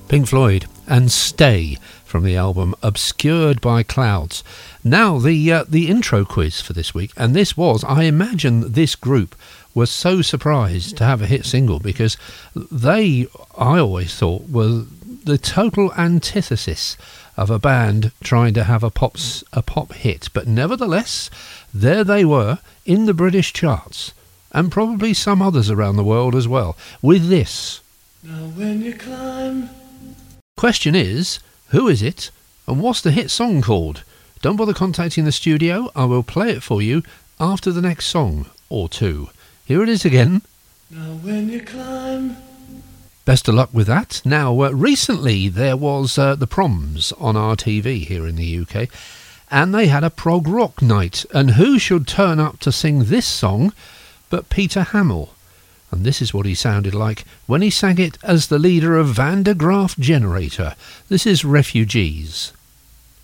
Pink Floyd and Stay from the album Obscured by Clouds. Now the intro quiz for this week, and this was, I imagine this group was so surprised to have a hit single because they, I always thought, were the total antithesis of a band trying to have a pop hit, but nevertheless there they were in the British charts and probably some others around the world as well with this. Now when you climb. Question is, who is it and what's the hit song called? Don't bother contacting the studio, I will play it for you after the next song or two. Here it is again. Now when you climb. Best of luck with that. Now, recently there was the Proms on RTV here in the UK, and they had a prog rock night, and who should turn up to sing this song but Peter Hamill? And this is what he sounded like when he sang it as the leader of Van der Graaf Generator. This is Refugees.